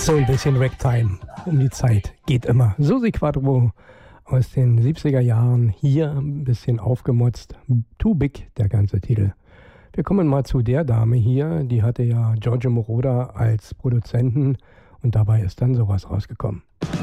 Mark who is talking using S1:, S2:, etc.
S1: So ein bisschen Ragtime um die Zeit geht immer. Susi Quatro aus den 70er Jahren, hier ein bisschen aufgemotzt. Too Big, der ganze Titel. Wir kommen mal zu der Dame hier, die hatte ja Giorgio Moroder als Produzenten und dabei ist dann sowas rausgekommen.